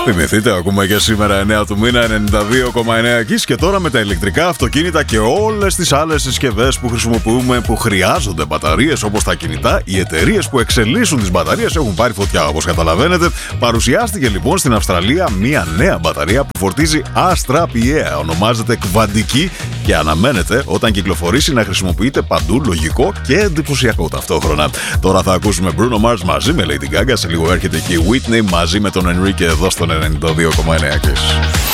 Θυμηθείτε, ακούμε και σήμερα 9 του μήνα 92,9 εκεί και τώρα με τα ηλεκτρικά αυτοκίνητα και όλες τις άλλες συσκευές που χρησιμοποιούμε που χρειάζονται μπαταρίες όπως τα κινητά, οι εταιρείες που εξελίσσουν τις μπαταρίες έχουν πάρει φωτιά όπως καταλαβαίνετε. Παρουσιάστηκε λοιπόν στην Αυστραλία μια νέα μπαταρία που φορτίζει αστραπιαία. Ονομάζεται Quantiq και αναμένεται όταν κυκλοφορήσει να χρησιμοποιείται παντού, λογικό και εντυπωσιακό ταυτόχρονα. Τώρα θα ακούσουμε Bruno Mars μαζί με Lady Gaga. Σε λίγο έρχεται και η Whitney μαζί με τον Enrique εδώ στον 92,9.